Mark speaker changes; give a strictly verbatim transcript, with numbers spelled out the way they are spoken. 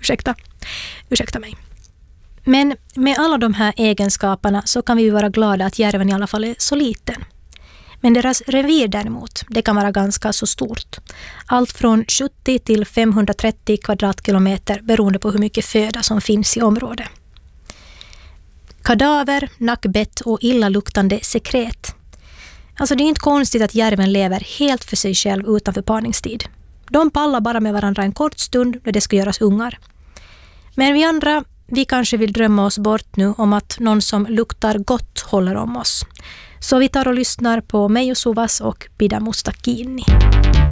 Speaker 1: Ursäkta. Ursäkta mig. Men med alla de här egenskaperna så kan vi vara glada att järven i alla fall är så liten. Men deras revir däremot, det kan vara ganska så stort. Allt från sjuttio till femhundratrettio kvadratkilometer beroende på hur mycket föda som finns i området. Kadaver, nackbett och illaluktande sekret. Alltså det är inte konstigt att järven lever helt för sig själv utanför parningstid. De pallar bara med varandra en kort stund när det ska göras ungar. Men vi andra, vi kanske vill drömma oss bort nu om att någon som luktar gott håller om oss. Så vi tar och lyssnar på mig och Suvas och Pidä musta kiinni.